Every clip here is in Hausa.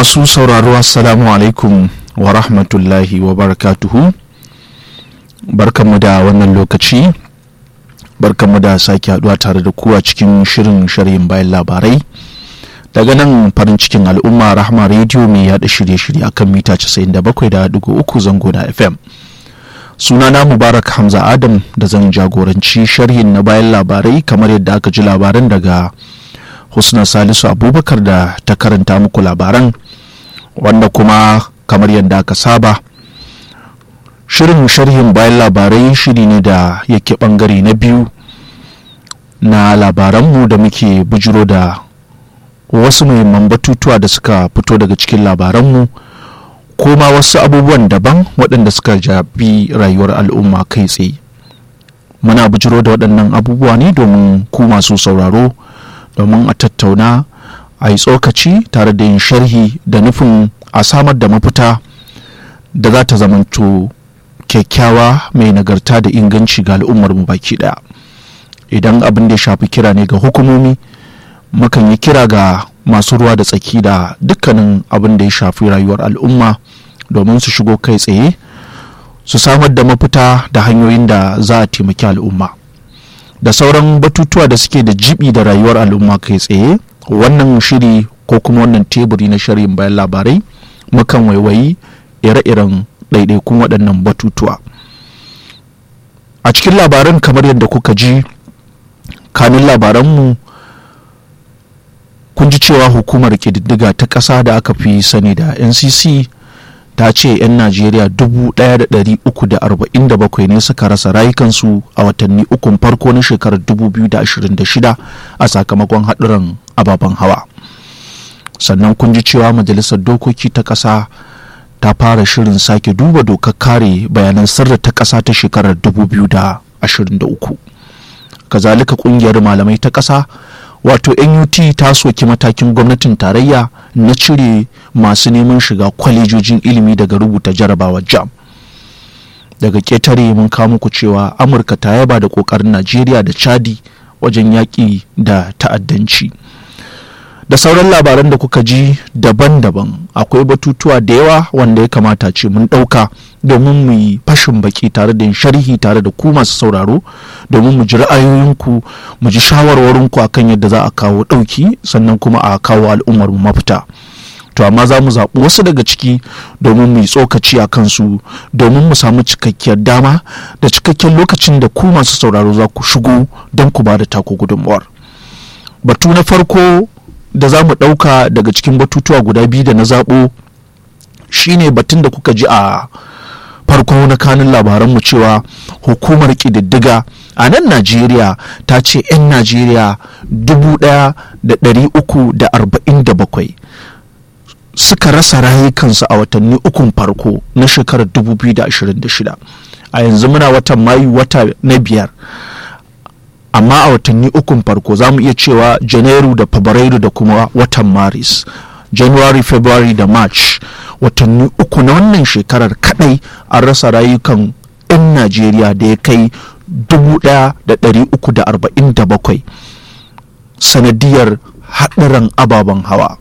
Masu sauraro assalamu alaikum wa rahmatullahi wa barakatuhu. Barkanmu da wannan lokaci, barkanmu da sake haduwa tare da ku a cikin shirin sharhin bayan labarai daga nan farin cikin al'umma Rahma Radio mai yada shirye-shirye akan mita 97.3 zango na FM. Sunana Mubarak Hamza Adam da zan jagoranci sharhin na bayan labarai kamar yadda aka ji labaran daga Husna Salisu Abubakar da ta karanta muku labaran, wanda kuma kamar yadda aka saba shirin sharhin bayan labarai shiri ne da yake bangare na biyu na labaranmu da muke bujiro da wasu muhimman batutuwa da suka fito daga cikin labaranmu ko ma wasu abubuwan daban waɗanda suka jabi rayuwar al'umma kai tsaye. Muna bujiro da waɗannan abubuwa ne domin ku masu sauraro, domin a tattauna, a yi tsokaci tare da yin sharhi da nufin a samar da mafita da za ta zamanto kyakkyawa mai nagarta da inganci ga al'ummar mu baki daya. Idan abin da ya shafi kira ne ga hukumomi, mukan yi kira ga masu ruwa da tsaki da dukkanin abin da ya shafi rayuwar al'umma domin su shigo kai tsaye su samar da mafita da hanyoyin da za a taimaki al'umma da sauran batutuwa da suke da jibi da rayuwar al'umma kai tsaye. Wannan shiri ko kuma wannan teburi na sharhin bayan labarai mukan waiwayi ire-iren ɗaiɗaikun waɗannan batutuwa. A cikin labaran kamar yadda kuka ji kanun labaranmu, kun ji cewa hukumar ƙididdiga ta ƙasa da aka fi sani da NCC ta ce 'yan Najeriya 1,347 ne suka rasa rayukansu a watanni ukun farko na shekarar 2026 a sakamakon haɗuran ababen hawa. Sannan kun ji cewa Majalisar Dokoki ta ƙasa ta fara shirin sake duba dokar kare bayanan sirri ta ƙasa ta shekarar 2023. Kazalika ƙungiyar malamai ta ƙasa wato NUT ta soki matakin gwamnatin tarayya na cire masu neman shiga kwalejojin ilimi daga rubuta jarabawar JAMB. Daga ƙetare mun kawo muku cewa Amurka ta yaba da ƙoƙarin Najeriya da Chadi wajen yaƙi da ta'addanci. Da sauran labaran da kuka ji daban-daban, akwai batutuwa da yawa wanda ya kamata ce mun ɗauka domin mu yi fashin baki tare da yin sharhi tare da ku masu sauraro, domin mu ji ra'ayoyinku, mu ji shawarwarinku akan yadda za a kawo ɗauki sannan kuma a kawo al'ummar mu mafita. To amma za mu zaɓi wasu daga ciki domin mu yi tsokaci a kansu, domin mu samu cikakkiyar dama da cikakken lokacin da ku masu sauraro za ku shigo don ku ba da taku gudunmuwar. Batu na farko da za mu ɗauka daga cikin batutuwa guda biyu da na zaɓo shine batun da kuka ji a farko na kanun labaranmu cewa hukumar ƙididdiga a nan Najeriya ta ce 'yan Najeriya 1,347 suka rasa rayukansu a watanni ukun farko na shekarar 2026. A yanzu muna watan Mayu, wata na biyar, amma a watanni ukun farko za mu iya cewa Janairu da Fabrairu da kuma watan Maris, January, February da March, watanni uku na wannan shekarar kadai an rasa rayukan 'yan Najeriya da ya kai 1,347 sanadiyar haɗarin ababen hawa.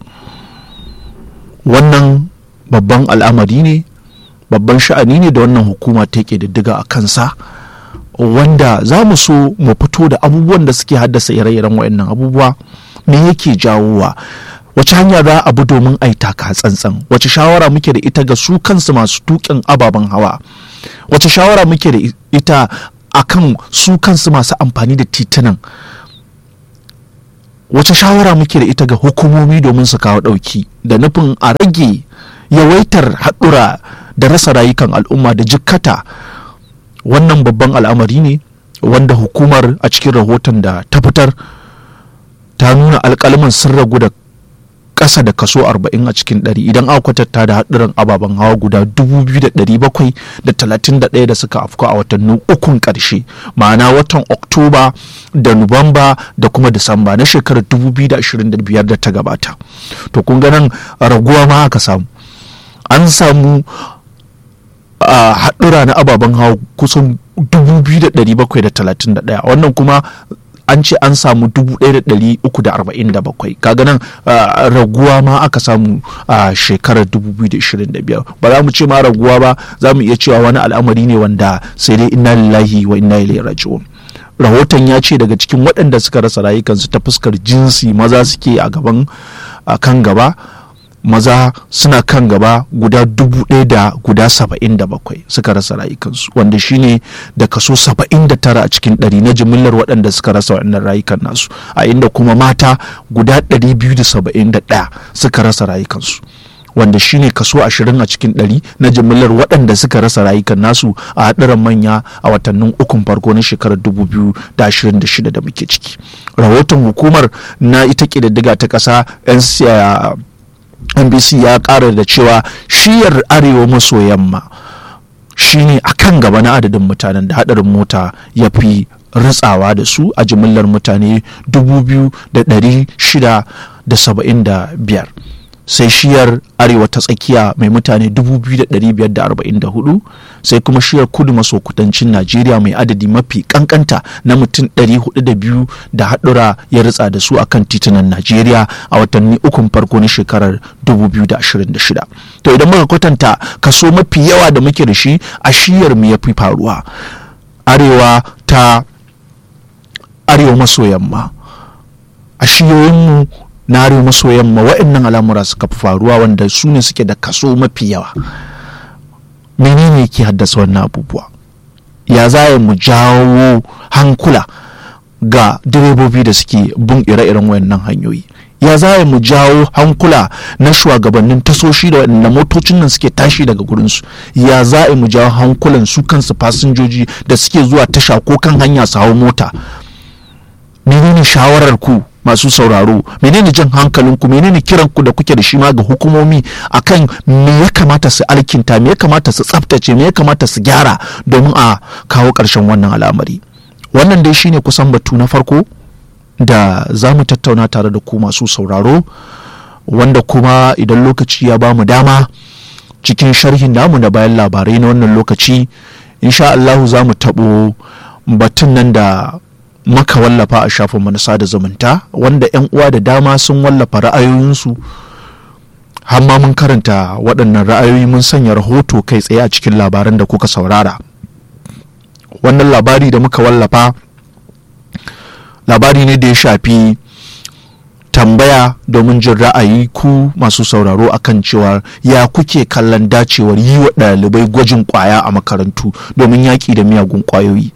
Wannan babban al'amari ne, babban sha'ani ne da wannan hukuma ta ke diddiga a kansa, wanda za mu so mu fito da abubuwan da suke haddasa ire-iren waɗannan abubuwa. Me yake jawowa? Wace hanya za a bi domin a yi taka tsantsan? Wace shawara muke da ita ga su kansu masu tuƙin ababen hawa? Wace shawara muke da ita akan su kansu masu amfani da titunan? Wace shawara muke da ita ga hukumomi domin su kawo ɗauki da nufin a rage yawaitar haɗura da rasa rayukan al'umma da jikkata? Wannan babban al'amari ne wanda hukumar a cikin rahoton da ta fitar ta nuna alƙalman sun ragu da ƙasa da kaso 40 a cikin 100 idan aka kwatanta da haɗuran ababen hawa guda 2,731 da suka afku a watannin ukun ƙarshe, ma'ana watan Oktoba da Nuwamba da kuma Disamba na shekarar 2025 da ta gabata. To kun ga nan raguwa ma aka samu, an samu haɗura na ababen hawa kusan 2,731, wannan kuma an ce an samu 1,347. Kaga nan raguwa ma aka samu a shekarar 2025. Ba za mu ce ma raguwa ba, za mu iya cewa wani al'amari ne wanda sai dai inna lillahi wa inna ilaihi raji'un. Rahoton ya ce daga cikin waɗanda suka rasa rayukansu ta fuskar jinsi maza suke a kan gaba, maza suna kan gaba guda 1,077 suka rasa rayukansu, wanda shine da kaso 79 a cikin 100 na jimillar waɗanda suka rasa waɗannan rayukan nasu, a inda kuma mata guda 271 suka rasa rayukansu, wanda shine kaso 20 a cikin 100 na jimillar waɗanda suka rasa rayukan nasu a haɗarin manya a watannin ukun farko na shekarar 2026 da muke ciki. Rahoton hukumar na ita ƙididdiga ta ƙasa NBC ya ƙara da cewa shiyar arewa maso yamma shine a kan gaba na adadin mutanen da haɗarin mota ya fi ritsawa da su a jimillar mutane 2,675, sai shiyar arewa ta tsakiya mai mutane 2,544, sai kuma shiyar kudu maso kudancin Najeriya mai adadi mafi kankanta na mutum 402 da haɗura ya ritsa da su akan titunan Najeriya a watanni ukun farko na shekarar 2026. To idan muka kwatanta kaso mafi yawa da muke da shi a shiyar mu ya fi faruwa arewa maso yamma, a shiyoyinmu na arewa maso yamma waɗannan al'amura suka fi faruwa, wanda su ne suke da kaso mafi yawa. Menene ke haddasa wannan abubuwa? Ya za mu jawo hankula ga direbobi da suke bin ire-iren waɗannan hanyoyi? Ya za mu jawo hankula na shugabannin tasoshi da waɗanda motocin nan suke tashi daga gurinsu? Ya za mu jawo hankulan su kansu fasinjoji da suke zuwa tasha ko kan hanya su hau mota? Menene shawarar ku masu sauraro? Menene jan hankalinku? Menene kiranku da kuke da shi ma ga hukumomi akan me ya kamata su alkinta, me ya kamata su tsaftace, me ya kamata su gyara domin a kawo ƙarshen wannan al'amari? Wannan dai shine kusan batu na farko da za mu tattauna tare da ku masu sauraro, wanda kuma idan lokaci ya ba mu dama cikin sharhin namu na bayan labarai na wannan lokaci, insha Allah za mu taɓo batun nan da maka wallafa a shafinmu na sada zumunta, wanda 'yan uwa da dama sun wallafa ra'ayoyinsu, har ma mun karanta waɗannan ra'ayoyi, mun sanya rahoto kai tsaye a cikin labaran da kuka saurara. Wannan labari da muka wallafa labari ne da ya shafi tambaya domin jin ra'ayi ku masu sauraro akan cewa ya kuke kallon dacewar yi wa ɗalibai gwajin ƙwaya a makarantu domin yaƙi da miyagun ƙwayoyi.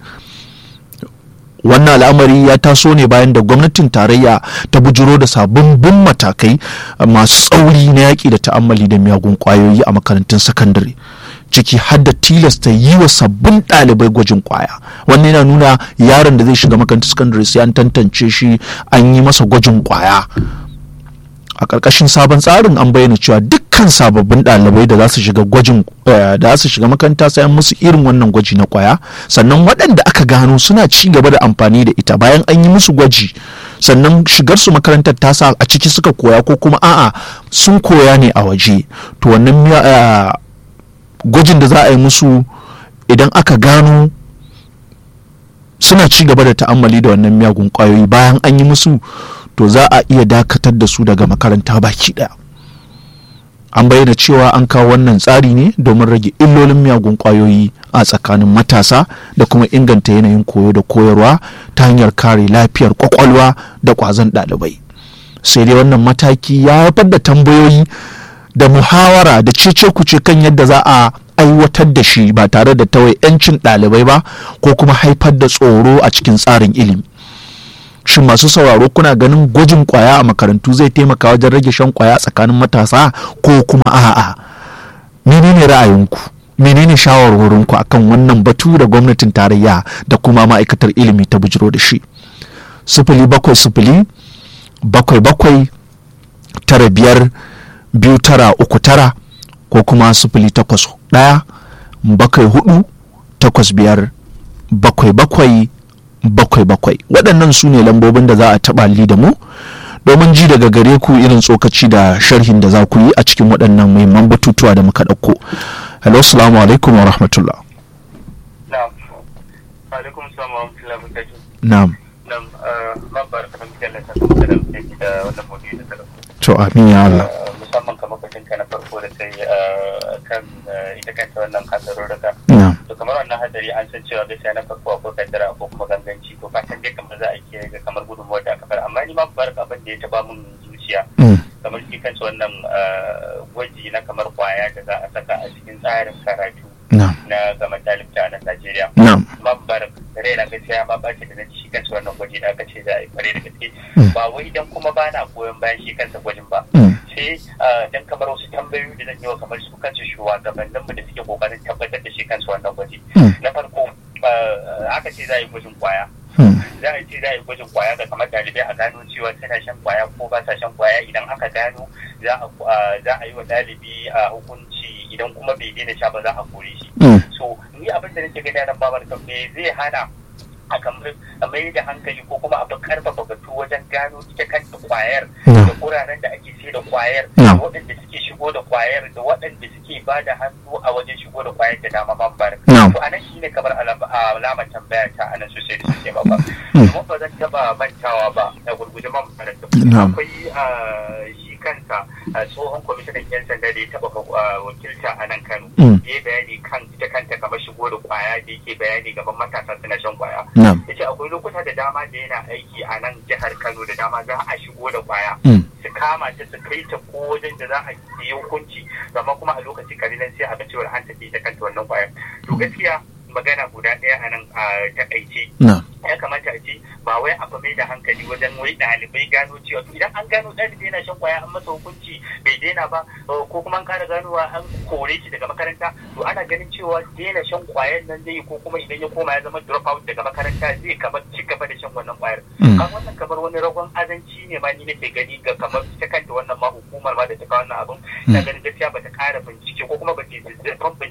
Wannan al'amari ya taso ne bayan da gwamnatin tarayya ta bujiro da sababbin matakai masu tsauri na yaƙi da ta'ammali da miyagun ƙwayoyi a makarantun sakandare, ciki har da tilasta yi wa sabbin ɗalibai gwajin ƙwaya. Wannan yana nuna yaron da zai shiga makarantar sakandare sai an tantance shi, an yi masa gwajin ƙwaya. A ƙarƙashin sabon tsarin an bayyana cewa dukkan sababbin ɗalibai da za su shiga makaranta sai an musu irin wannan gwaji na ƙwaya, sannan waɗanda aka gano suna ci gaba da amfani da ita bayan an yi musu gwaji, sannan shigar su makarantar ta sa a ciki suka koya ko kuma a'a sun koya ne a waje, to wannan gwajin da za a yi musu idan aka gano suna ci gaba da ta'ammali da wannan miyagun ƙwayoyi bayan an yi musu, to za a iya dakatar da su daga makaranta baki ɗaya. An bayyana cewa an kawo wannan tsari ne domin rage illolin miyagun ƙwayoyi a tsakanin matasa da kuma inganta yanayin koyo da koyarwa ta hanyar kare lafiyar ƙwaƙwalwa da ƙwazon ɗalibai. Sai dai wannan mataki ya haifar da tambayoyi da muhawara da cece-kuce kan yadda za a aiwatar da shi ba tare da tawaye 'yancin ɗalibai ba ko kuma haifar da tsoro a cikin tsarin ilimi. Shin masu sauraro kuna ganin gwajin ƙwaya a makarantu zai taimaka wajen rage shan ƙwaya tsakanin matasa ko kuma a'a? Menene ra'ayinku? Menene shawarwarinku akan wannan batu da gwamnatin tarayya da kuma ma'aikatar ilimi ta bujiro da shi? 07077-5-9-2-9 ko kuma 081-74-85-77. Waɗannan su ne lambobin da za a taɓa da mu domin ji daga gare ku irin tsokaci da sharhin da za ku yi a cikin waɗannan muhimman batutuwa da muka ɗauko. Hello, assalamu alaikum wa rahmatullah. Na'am. Alaikum salam wa rahmatullahi wa barakatuh. Na'am. nan babbar kan kallon ta kuma da wannan modi da talaka to amin ya Allah musamman kamar batun ka na farko da kai kan ita kanta wannan hatsarurruka to kamar wannan hadari an san cewa gaskiya na farko akwai kaddara ko kuma ganganci to ka san dai kamar za a kiyaye ga kamar gudunmuwar da aka fara amma ni ma barka abin da ya taba mun zuciya kamar shi kansa wannan gwaji na kamar kwaya da za a saka a cikin tsarin karatu na gama talibta a nan Najeriya. Mambar raina gaskiya ma ba da na shi kansa wannan gwaji da aka ce za a yi kware da gaske ba wai idan kuma ba na goyon bayan shi kansa gwajin ba. Sai dan kamar wasu tambayoyi da zan yi wa kamar su kansu shugabanninmu da suke kokarin tabbatar da shi kansa wannan gwaji. Na farko aka ce za a yi gwajin kwaya. Za a ce za a yi gwajin kwaya ga kamar ɗalibai a gano cewa suna shan kwaya ko ba sa shan kwaya idan aka gano za a yi wa ɗalibi hukunci idan kuma bai daina sha ba za a kore shi. So ni abin da nake gani nan babar kan me zai hana a kamar mai da hankali ko kuma abin karfafa batu wajen gano ita kanta kwayar da wuraren da ake sai da kwayar da waɗanda suke shigo da kwayar da waɗanda suke ba da hannu a wajen shigo da kwayar da dama mambar. To anan shi ne kamar alamar tambaya ta anan sosai da sosai babba. Kuma ba zan taɓa mantawa ba da gurguje mambar. Akwai shi kansa tsohon kwamishinan 'yan sanda da ya taɓa wakilta a nan Kano. Ya bayani kan ita kanta kamar shigo da kwaya da yake bayani gaban matasa suna shan kwaya. Ya ce akwai lokuta da dama da yana aiki a nan jihar Kano da dama za a shigo da kwaya. Su kama ta su kai ta ko wajen da za a yi hukunci amma kuma a lokaci kalilan sai a ga cewa an tafi ta kanta wannan kwayar. To gaskiya magana guda ɗaya a nan a takaice. Ya kamata a ce ba wai a mai da hankali wajen wai ɗalibai gano cewa to idan an gano ɗalibai yana shan kwaya an masa hukunci bai daina ba ko kuma an kara ganowa an kore shi daga makaranta to ana ganin cewa daina shan kwayan nan zai ko kuma idan ya koma ya zama drop out daga makaranta zai kamar ci gaba da shan wannan kwayar. Kan wannan kamar wani ragon azanci ne ma ni nake gani ga kamar ta kanta wannan ma hukumar ma da ta kawo wannan abun ta ganin gaskiya ba ta kara bincike ko kuma ba ta yi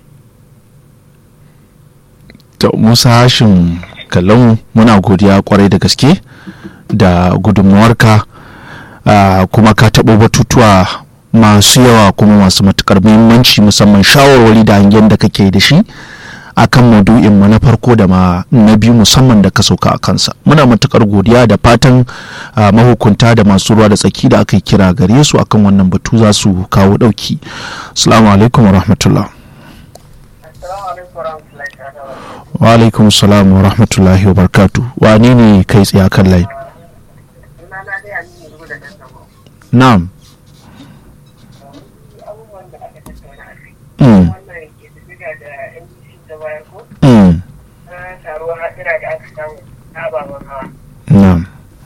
to Musa Hashim Kallon muna godiya kwarai da gaske da gudunmuwarka kuma ka taɓa batutuwa masu yawa kuma masu matukar muhimmanci musamman shawarwari da hangen da kake da shi akan maudu'in mu na farko da ma na biyu musamman da ka sauka a kansa. Muna matukar godiya da fatan mahukunta da masu ruwa da tsaki da aka kira gare su akan wannan batu za su kawo ɗauki. Assalamu alaikum wa rahmatullah. Wa alaikum salam wa rahmatullahi wa barakatu. Wane ne kai tsaye kan layi? Na'am. Na'am.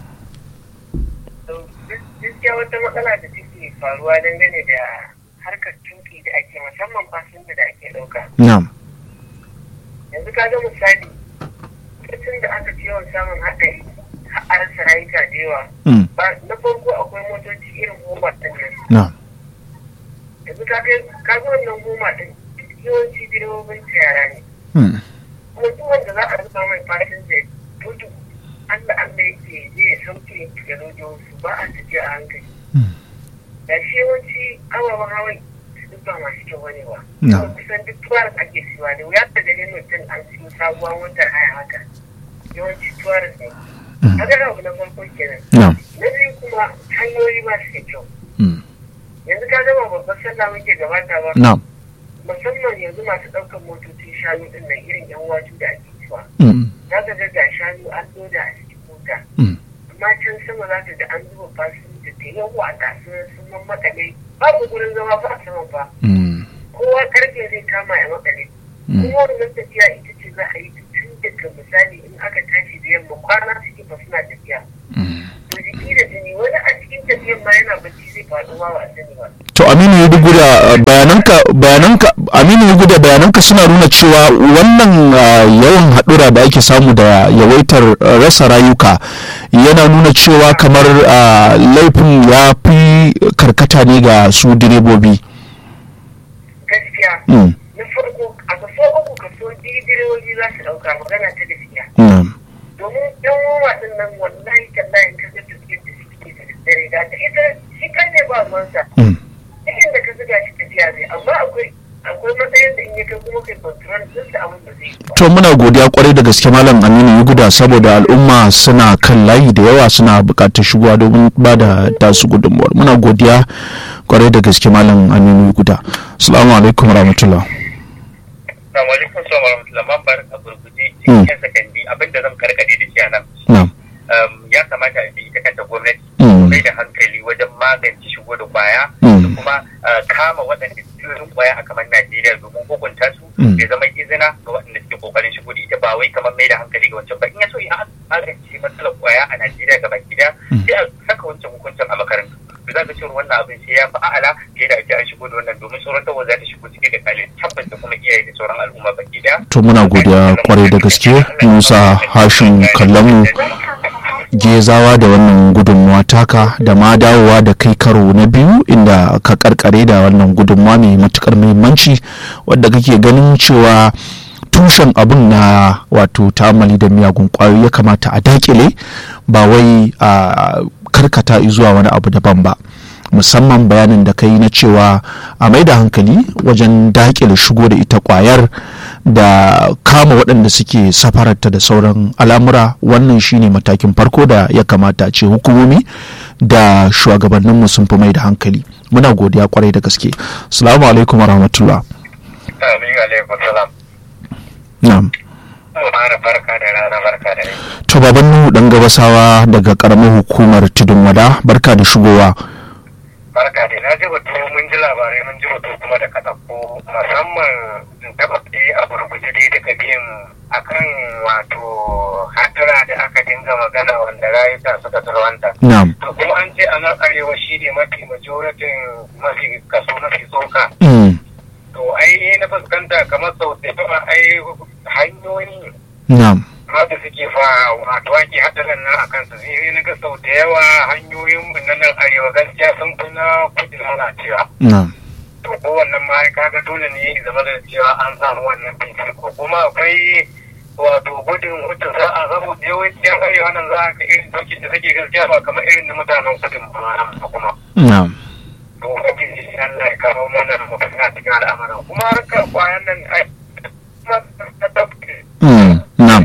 Gaskiya wata matsala da take faruwa dangane da harkar tuki da ake musamman fasinja da ake ɗauka. Na'am. Yanzu ka ga misali lokacin da aka ce yawan samun haɗari a rasa rayuka da yawa na farko akwai motoci irin goma ɗin nan yanzu ka ga wannan goma ɗin yawanci direbobin yara ne kuma duk wanda za a zuba mai fasinja tutu Allah yake zai sauke da rojin su ba a tafiya a hankali da shi yawanci ababen hawan ba masu kyau wani ba. Kusan duk tuwaris ake siwa da wuya da ganin mutum an siyo sabuwar motar haya haka. Yawanci tuwaris ne. Haka na abu na farko kenan. Na biyu kuma hanyoyi ba su da kyau. Yanzu ka gama babban sallah muke gabata ba. Musamman yanzu masu ɗaukar motocin shanu ɗin nan irin yan waju da ake cewa. Za ka ga shanu an loda a cikin mota. Amma can sama za ka ga an zuba fasinja da yawa a sun mammakale babu gurin zama ba a sama ba kowa karfe zai kama ya makale kuma wannan tafiya ita ce za a yi tun daga misali in aka tashi da yamma kwana suke fa suna tafiya to jiki da jini wani a cikin tafiyan ma yana bacci zai faɗo ma ba a sani ba. To Aminu ya dugu da bayananka suna nuna cewa wannan yawan haɗura da ake samu da yawaitar rasa rayuka yana nuna cewa kamar laifin ya fi karkata ne ga su direbobi. Gaskiya na farko a kaso uku kaso biyu direbobi za su ɗauka magana ta gaskiya. Domin yan wawa ɗin nan wallahi tallahi ka ga tafiye da suke da dare da ita shi kan ne ba ruwansa. Cikin da ka zuga shi tafiya zai amma akwai akwai matsayin da in ya kai kuma kai control din da abin da zai yi. To muna godiya kwarai da gaske Malam Aminu Yuguda, saboda al'umma suna kan layi da yawa suna buƙatar shigowa domin ba da tasu gudunmuwar. Muna godiya kwarai da gaske Malam Aminu Yuguda. Assalamu alaikum warahmatullah. Assalamu alaikum warahmatullah. Man bar a gurguje cikin sakandi abinda zan karkade da shi a nan. Ya kamata a ita kanta gwamnati mai da hankali wajen magance shigo da kwaya da kuma kama waɗanda cikin kwaya a kamar Najeriya domin hukunta su ya zama izina ga waɗanda suke kokarin shigo da ita, ba wai kamar mai da hankali ga wancan ba. In ya so ya magance matsalar kwaya a Najeriya gaba gida sai a saka wancan hukuncin a makarantu. To za ka ce wannan abin sai ya fi a'ala fiye da ake an shigo da wannan domin sauran tawo za ta shigo cike da kalin tabbas da kuma iyaye da sauran al'umma baki daya. To muna godiya kwarai da gaske Musa Hashim Kallamu Gezawa da wannan gudunmuwa taka da ma dawowa da kai karo na biyu inda ka karkare da wannan gudunmuwa mai matukar muhimmanci wadda kake ganin cewa tushen abin na wato ta'amali da miyagun kwayoyi ya kamata a dakile ba wai a karkata zuwa wani abu daban ba, musamman bayanin da kai na cewa a mai da hankali wajen dakile shigo da ita kwayar da kama waɗanda suke safararta da sauran al'amura. Wannan shine matakin farko da ya kamata ce hukumomi da shugabanninmu sun fi mai da hankali. Muna godiya kwarai da gaske. Assalamu alaikum warahmatullah. Amin alaikum salam. Na'am. Barka da rana, barka da rai. To babanmu dan gabasawa daga karamar hukumar Tudun Wada, barka da shigowa. Barka da na ji batu, mun ji labarai, mun ji batu kuma da katako musamman tabbaci a gurguje dai daga biyan akan wato hadura da aka dinga magana wanda rayuka suka tarwanta. Na'am. To kuma an ce a nan arewa shi ne mafi majoratin mafi kaso mafi tsoka. To ai na fuskanta kamar sau da yawa ai hanyoyi. Na'am. Haka suke fa wato ake hadarin nan a kansu zai na ga sau da yawa hanyoyin na nan arewa gaskiya sun fi na kudi lalacewa. Na'am. To ko wannan ma kaga dole ne zama da cewa an samu wannan fifiko kuma akwai wato gudun hutun za a zama yawancin arewa nan za a ga irin dokin da take gaskiya ba kamar irin na mutanen kudin ba kuma. Na'am. To kake ji Allah ya kawo mana mafita cikin al'amuran kuma harkar kwayan nan ai Na'am.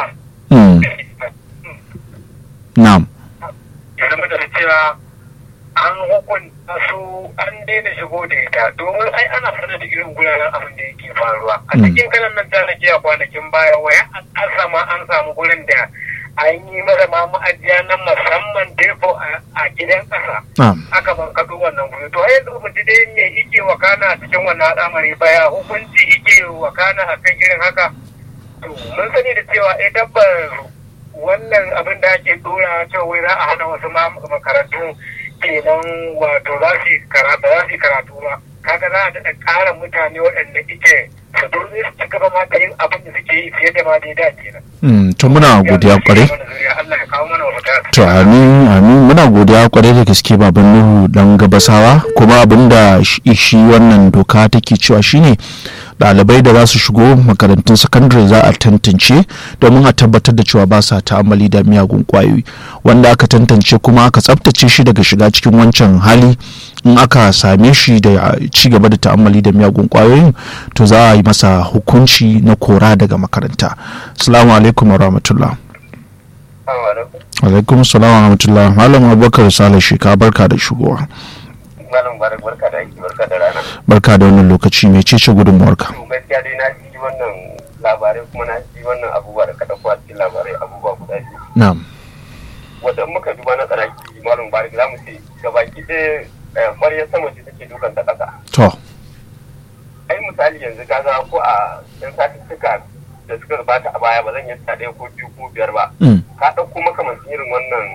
Na'am. Ya zama da cewa an hukunta su an daina shigo da ita domin ai ana sanar da irin guraren abin da yake faruwa a cikin kanan nan ta nake a kwanakin baya waya an samu gurin da an yi mara ma ma'ajiya na musamman depo a gidan ƙasa aka ban kaɗo wannan guri to yanzu mutum dai ne ike wakana a cikin wannan al'amari baya hukunci ike wakana a kan irin haka to mun sani da cewa tabbas wannan abin da ake dora cewa wai za a hana wasu makarantu kenan wato za su yi karatu ba kaga za a daɗa ƙara mutane waɗanda ike su dole su ci gaba ma da yin abin da suke yi fiye da ma da da kenan. To muna godiya kwarai. Allah ya kawo mana wata. To amin muna godiya kwarai da gaske baban Nuhu dan gabasawa kuma abinda shi wannan doka take cewa shine ɗalibai da za su shigo makarantun sakandare za a tantance domin a tabbatar da cewa ba sa ta'ammali da miyagun kwayoyi wanda aka tantance kuma aka tsabtace shi daga shiga cikin wancan hali in aka same shi da ci gaba da ta'ammali da miyagun kwayoyin to za a yi masa hukunci na kora daga makaranta. Assalamu alaikum wa rahmatullah. Alaikum salam wa rahmatullah. Malam Abubakar Salih Shika, barka da shigowa. Malam barka da aiki, barka da rana. Barka da wannan lokaci, mai cece gudunmuwarka? Gaskiya dai na ji wannan labarai kuma na ji wannan abubuwa da ka dauko a cikin labarai abubuwa guda biyu. Na'am. Wanda muka duba na tsaraki Malam Barik za mu ce gabaki ɗaya ƙwaryar sama ce take dukan ta ƙasa. To. Ai misali yanzu ka ga ko a ɗan satuttuka da suka gabata a baya ba zan yi ɗaya ko biyu ko biyar ba. Ka ɗauko makamancin irin wannan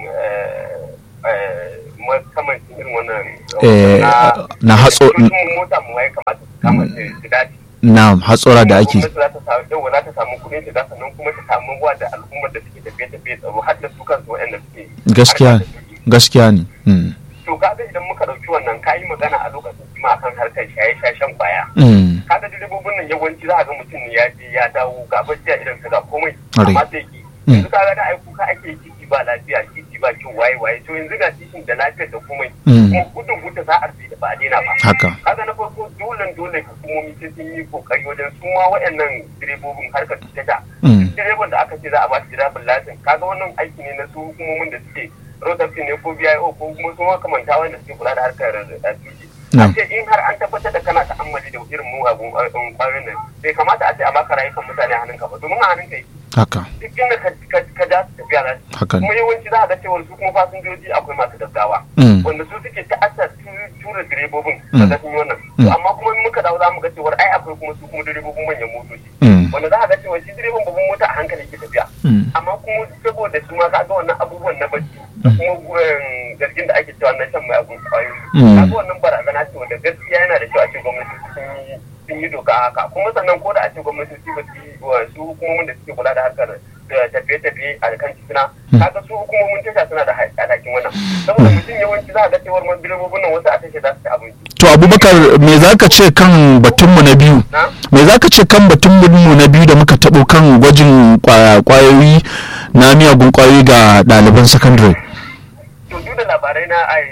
na hatso mota mu ya kamata kamar su dace. Na'am, hatsora da ake. Za ta samu kuɗin shiga sannan kuma ta samu ruwa da al'ummar da suke tafiye-tafiye tsaro har da su kansu waɗanda suke. Gaskiya ne. To kaga idan muka ɗauki wannan kayi magana a lokacin kuma akan harkar shaye-shashen kwaya. Kaga direbobin nan yawanci za a ga mutum ya je ya dawo ga bacci idan ka ga komai amma sai ki. Yanzu kaga da aiku ka ake titi ba lafiya titi ba kyau waye to yanzu ga titin da lafiyar da komai kuma gudun wuta za a da ba a daina ba. Haka. Kaga na farko dole hukumomi sai sun yi kokari wajen su ma waɗannan direbobin harkar ta da direban da aka ce za a ba shi direbin lasin kaga wannan aiki ne na su hukumomin da suke rotafi ne ko BIO ko kuma su makamanta wanda suke kula da harkar tuki a ce in har an tabbatar da kana ta'ammali da irin mugagun kwayoyin nan bai kamata a ce a baka rayukan mutane a hannunka ba domin a hannunka yake haka duk inda ka ja su tafiya na kuma yawanci za a ga cewar su kuma fasinjoji akwai masu gaggawa wanda su suke ta'assar tura direbobin da sun yi wannan amma kuma in muka dawo za mu ga cewar ai akwai kuma su kuma direbobin manyan motoci wanda za a ga cewar shi direban babban mota a hankali ke tafiya amma kuma saboda su ma ka ga wannan abubuwan na bacci da kuma zargin da ake cewa na shan mai abun kwayoyi ka ga wannan barazana ce wanda gaskiya yana da kyau a ce gwamnati sun yi doka haka kuma sannan ko da a ce gwamnati su hukumomin da suke kula da harkar tafiye-tafiye a kan titina kaga su hukumomin tasha suna da alhakin wannan saboda mutum yawanci za a ga cewar man direbobin nan wasu a tasha za su ci abinci. To Abubakar me za ka ce kan batunmu na biyu? Me za ka ce kan batunmu na biyu da muka taɓo kan gwajin kwayoyi na miyagun kwayoyi ga ɗaliban sakandare? To duk da labarai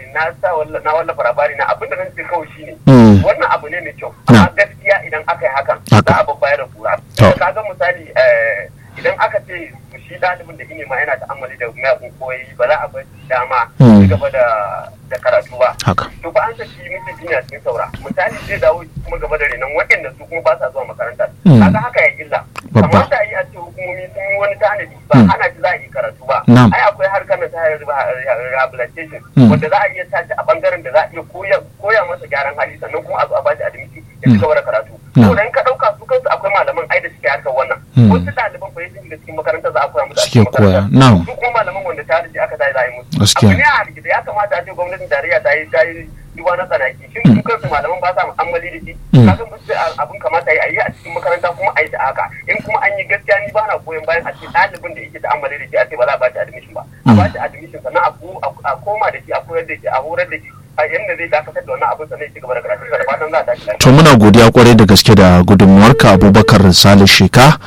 na wallafa labari na abinda zan ce kawai shine wannan abu ne mai kyau amma gaskiya idan aka yi hakan za a babbayar da kura. Kaga misali idan aka ce shi ɗalibin da ilimi yana ta'ammali da miyagun koyi ba za a bar dama ci gaba da karatu ba. To ba an saki mutum jinya cikin saura misali zai dawo kuma gaba da renon waɗanda su kuma ba sa zuwa makaranta. Kaga haka ya illa. Kamata a yi a ce hukumomi sun yi wani tanadi ba hana shi za a yi karatu ba. Ai akwai harkar na ta rehabilitation wanda za a iya tashi a bangaren da za a iya koya masa gyaran hali sannan kuma a zo a ba shi admiti ya ci gaba da karatu. To dan ka ɗauka su kansu akwai malaman ai da suke harkar wannan. Wasu ɗaliban fa yake da cikin makaranta za a koya musu a cikin makaranta. Su kuma malaman wanda ta da aka tayi za a yi musu. Abu ne a hargitse ya kamata a ce gwamnatin tarayya ta yi duba na tsanaki shin su kansu malaman ba sa mu'ammali da shi kaga musu abin kamata a yi a cikin makaranta kuma a yi ta haka in kuma an yi gaskiya ni ba na goyon bayan a ce ɗalibin da yake ta'ammali da shi a ce ba za a ba shi admission ba a ba shi admission sannan a koma da shi a koyar da shi a horar da shi a yanda zai dakatar da wannan abin sannan ya ci gaba da karatu da fatan za a tashi lafiya. To muna godiya kwarai da gaske da gudunmuwarka Abubakar Salih Sheka.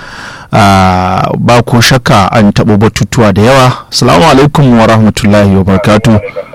Ba ko shakka an taɓa batutuwa da yawa. Assalamu alaikum wa rahmatullahi wa barakatuh.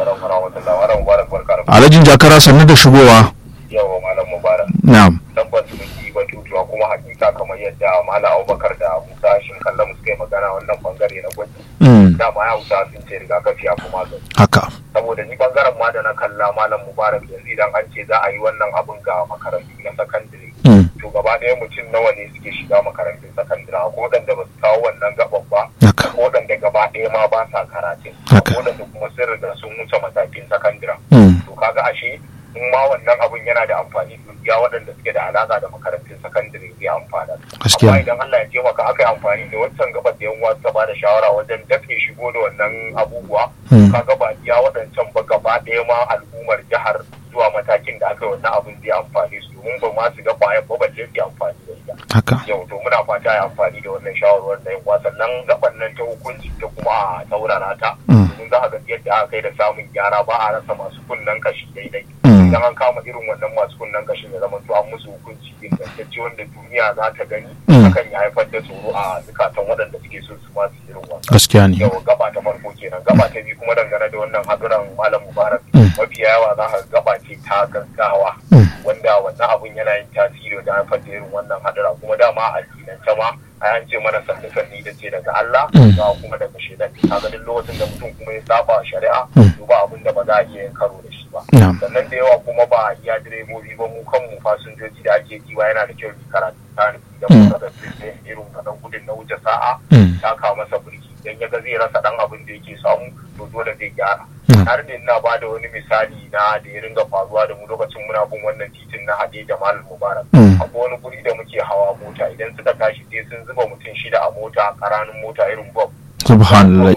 Alhajin Jakara sannu da shigowa. Yawa Malam Mubarak. Na'am. Tabbas mun yi batutuwa kuma hakika kamar yadda Malam Abubakar da Musa Shin Kallamu suka yi magana wannan bangare na gwaji. Dama ya Hausa sun ce rigakafi a kuma magani. Haka. Saboda ni bangaren ma da na kalla Malam Mubarak yanzu idan an ce za a yi wannan abun ga makarantu na sakandare. To gaba ɗaya mutum nawa ne suke shiga makarantun sakandare ko waɗanda ba su kawo wannan gaban ba. Ko waɗanda gaba ɗaya ma ba sa karatun. Ko waɗanda kuma sun riga sun wuce matakin sakandare. To kaga ashe in ma wannan abun yana da amfani ya waɗanda suke da alaƙa da makarantun sakandare zai amfana. Amma idan Allah ya taimaka aka yi amfani da wancan gabar da yan wasu ba da shawara wajen dafe shigo da wannan abubuwa kaga ba iya waɗancan ba gaba ɗaya ma al'ummar jihar zuwa matakin da aka yi wannan abun zai amfani su domin ba ma su ga kwayan ba balle su amfani da ita. Yau to muna fata ya amfani da wannan shawarwar da yan wasan nan gaban nan ta hukunci ta kuma a taurara ta. Domin za a ga yadda aka kai da samun gyara ba a rasa masu kunnen kashi daidai. Idan an kama irin wannan masu kunnen kashin ya zama to an musu hukunci ingantacce wanda duniya za ta gani hakan ya haifar da tsoro a zukatan waɗanda suke so su masu irin wannan. Gaskiya ne. Yau gaba ta farko kenan gaba ta biyu kuma dangane da wannan haduran Malam Mubarak mafi yawa za ka gaba ce ta gaggawa wanda wannan abun yana yin tasiri da haifar da irin wannan hadura kuma dama a addinance ma an ce mana sannu sanni da ce daga Allah ba kuma daga shaidan kaga duk lokacin da mutum kuma ya saba shari'a to ba abin da ba za a iya yin karo da shi ba sannan da yawa kuma ba iya direbobi ba mu kanmu fasinjoji da ake kiwa yana da kyau karatu tare da mu da irin kadan gudun na wuce sa'a ta kawo masa burki dan ya ga zai rasa dan abin da yake samu to dole zai gyara har da ina ba da wani misali na da ya ringa faruwa da mu lokacin muna bin wannan titin na haɗe da Malam Mubarak akwai wani guri da muke hawa mota idan suka tashi sai sun zuba mutum shida a mota ƙaranin mota irin bob subhanallah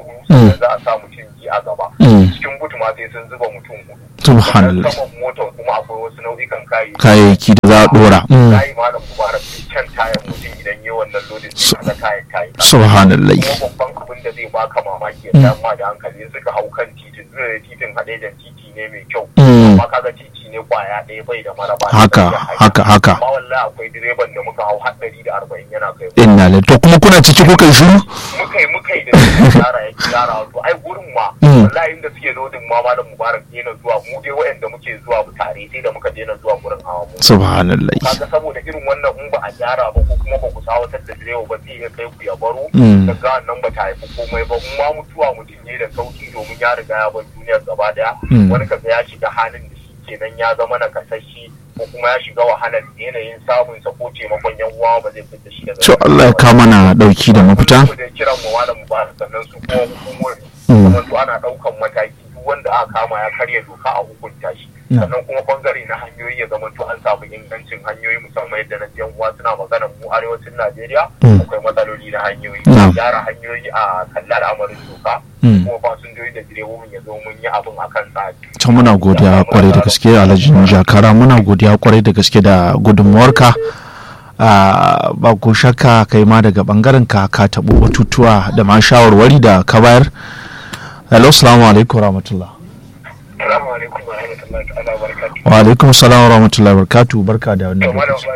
za a sa mutum biyu a gaba cikin butu ma sai sun zuba mutum hudu subhanallah saman motar kuma akwai wasu nau'ikan kayayyaki da za a dora kayi Malam Mubarak can tayar mutum idan yi wannan lodin sai kaga kayan subhanallah kuma babban abin da zai baka mamaki ya ma da hankali suka hau kan titin haɗe da titi ne mai kyau amma kaga titi ne kwaya ɗaya bai da maraba haka amma wallahi akwai direban da muka hau har 140 yana kai inna lillahi to kuma kuna ciki kuka shiru muka yi da gyara ya gyara to ai gurin ma wallahi inda suke lodin ma malam Mubarak yana zuwa mu dai waɗanda muke zuwa mu tare sai da muka daina zuwa gurin hawa mu subhanallah kaga saboda irin wannan in ba a gyara ba ko kuma ba ku sawatar da direba ba sai ya kai ku ya baro daga nan ba ta haifi komai ba in ma mutuwa mutum ne da sauki domin ya riga ya bar duniyar gaba daya wani kaga ya shiga halin da shi kenan ya zama na kasashe ko kuma ya shiga wahalar yanayin samun sa ko taimakon yan uwa ba zai fita shi daga to Allah ya ka mana dauki da mafita da kiran mu malam ba sannan su ko hukumomi kuma to ana daukan mataki duk wanda aka kama ya karya doka a hukunta shi sannan kuma bangare na hanyoyi ya zama to an samu ingancin hanyoyi musamman yadda na yan uwa suna magana mu arewacin Najeriya akwai matsaloli na hanyoyi gyara hanyoyi a kallar amarin doka kuma fasinjoji da direbobin ya zo mun yi abin akan tsari to muna godiya kwarai da gaske Alhaji Jakara muna godiya kwarai da gaske da gudunmuwarka ba ku shakka kai ma daga bangaren ka taɓo batutuwa da ma shawarwari da ka bayar. Hello, assalamu alaikum rahmatullah. Assalamu alaikum wa rahmatullahi ta'ala wa barakatuh. Wa alaikum assalam wa rahmatullahi wa barakatuh. Barka da wannan lokaci.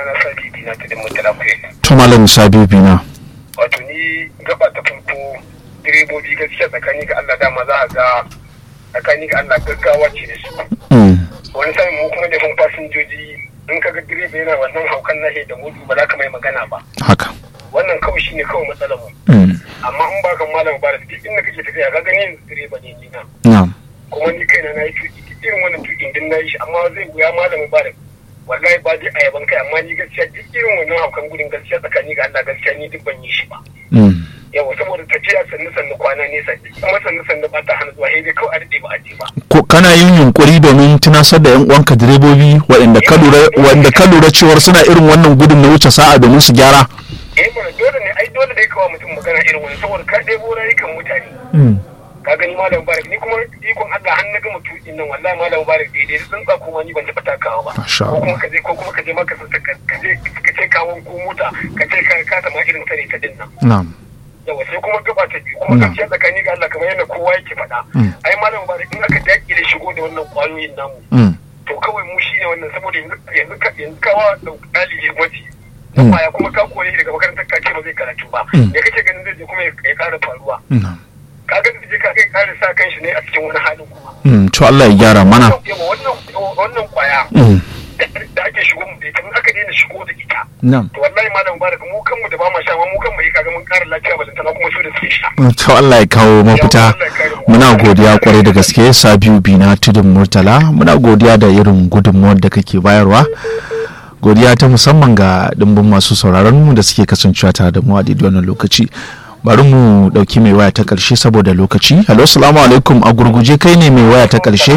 To malam Sabibi na. Wato ni gaba ta farko direbobi gaskiya tsakani ga Allah dama za a ga tsakani ga Allah gaggawa ce da su. Wani sa'in mu kuma da fasinjoji in ka ga direba yana wannan haukan nahi da mutu ba za ka mai magana ba. Haka. Wannan kawai shine kawai matsalar mu. Amma in ba kan malam ba da duk inda kake tafiya ka gani direba ne ni na. Na'am. Kuma ni kaina na yi tuki irin wannan tukin din na yi shi amma zai wuya malamin ba da wallahi ba dai a yaban kai amma ni gaskiya duk irin wannan haukan gudun gaskiya tsakani ga Allah gaskiya ni duk ban yi shi ba. Yawa saboda tafiya sannu kwana nesa kuma sannu ba ta hana zuwa sai dai kawai a daɗe ba a je ba. Ko kana yin yunkuri domin tunasar da 'yan uwanka direbobi waɗanda ka lura cewar suna irin wannan gudun na wuce sa'a domin su gyara? Mana dole ne ai dole dai kawai mutum magana irin wani saboda ka ɗebo rayukan mutane. Ka gani malam Mubarak ni kuma ikon Allah har na gama tukin nan wallahi malam Mubarak daidai sun tsaka kuma ni ban taɓa takawa ba. Ko kuma ka je maka ka ce kawon ko mota ka ce ka sama irin ta ne ta din nan. Na'am. Yawa sai kuma gaba ta biyu kuma gaskiya tsakani ga Allah kamar yadda kowa yake faɗa. Ai malam Mubarak in aka dakile shigo da wannan kwayoyin namu. To kawai mu shine wannan saboda yanzu kawa ɗalibi gwaji. Baya kuma ka kore shi daga makarantar ka ce ba zai karatu ba. Me kake ganin zai je kuma ya ƙara faruwa? Ka ga zai je ka kai ƙara sa kanshi ne a cikin wani halin kuma. To Allah ya gyara mana. Wannan kwaya da ake shigo mu da ita in aka daina shigo da ita. To wallahi malam Mubarak mu kanmu da ba ma sha mu kanmu yi kaga mun ƙara lafiya balantana kuma su da suke sha. To Allah ya kawo mafita. Muna godiya kwarai da gaske Sabiu Bina Tudun Murtala muna godiya da irin gudunmuwar da kake bayarwa. Godiya ta musamman ga dimbin masu sauraron mu da suke kasancewa tare da mu a daidai wannan lokaci. Bari mu dauki mai waya ta karshe saboda lokaci. Hello, assalamu alaikum. A gurguje kai ne mai waya ta karshe?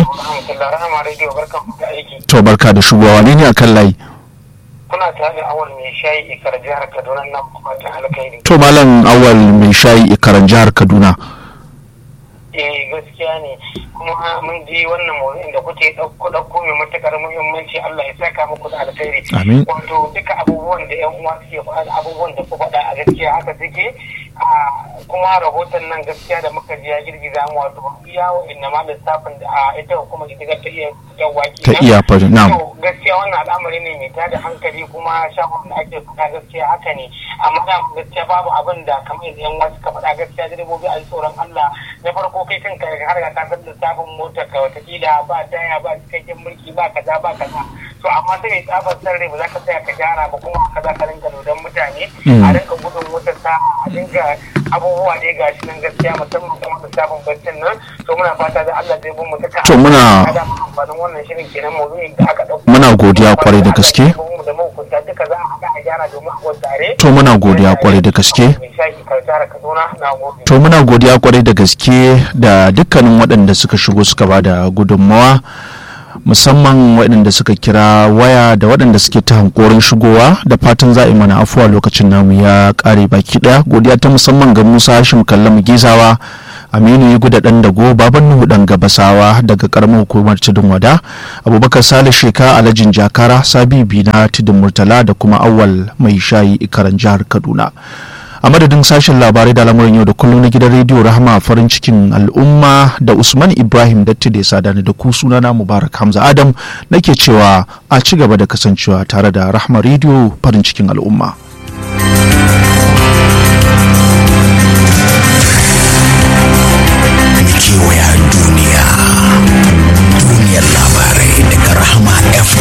To barka da shigowa ne akan layi. Kuna tare da Awal mai shayi Ikar jihar Kaduna nan fatan alkhairi. To malam Awal mai shayi Ikar jihar Kaduna. Gaskiya ne kuma mun ji wannan maudu'in da kuke ɗauko mai matuƙar muhimmanci Allah ya saka muku da alkhairi. Amin. Wato duka abubuwan da ƴan uwa suke faɗa abubuwan da ku faɗa a gaskiya haka suke kuma rahoton nan gaskiya da muka ji ya girgiza mu wato iya inna ma lissafin da ita kuma ita ta iya yawa ta iya fari na'am. Gaskiya wannan al'amari ne mai tada hankali kuma shawarar da ake faɗa gaskiya haka ne amma da gaskiya babu abin da kamar yadda ƴan uwa suka faɗa gaskiya direbobi a tsoron Allah na farko kai kanka har ga kasar da sabon motar ka watakila ba taya ba cikakken mulki ba kaza ba kaza to amma sai mai tsabar sarre ba za ka tsaya ka gyara ba kuma ka za ka rinka dodon mutane a rinka gudun motar ta a dinga abubuwa dai gashi nan gaskiya musamman kuma da sabon baccin nan to muna fata da Allah zai bin mu ta to muna amfanin wannan shirin kenan maudu'in da aka dauko muna godiya kwarai da gaske da mahukunta duka za a haɗa a gyara domin a tare to muna godiya kwarai da gaske to muna godiya kwarai da gaske da dukkanin waɗanda suka shigo suka ba da gudunmawa musamman waɗanda suka kira waya da waɗanda suke ta hankorin shigowa da fatan za a yi mana afuwa lokacin namu ya ƙare baki ɗaya. Godiya ta musamman ga Musa Hashim Kallamu Gizawa, Aminu Yugu da ɗan dago, Baban Nuhu ɗan Gabasawa daga ƙaramar hukumar Tudun Wada, Abubakar Salih Sheka Alhajin Jakara, Sabi Bina Tudun Murtala da kuma Awwal Mai Shayi Ikaran jihar Kaduna. A madadin sashen labarai da lamuran yau da kullum na gidan rediyo Rahama farin cikin al'umma da Usman Ibrahim Datti da ya sadani da ku sunana Mubarak Hamza Adam nake cewa a ci gaba da kasancewa tare da Rahama rediyo farin cikin al'umma. kewaya duniya. Duniyar labarai daga Rahama FM.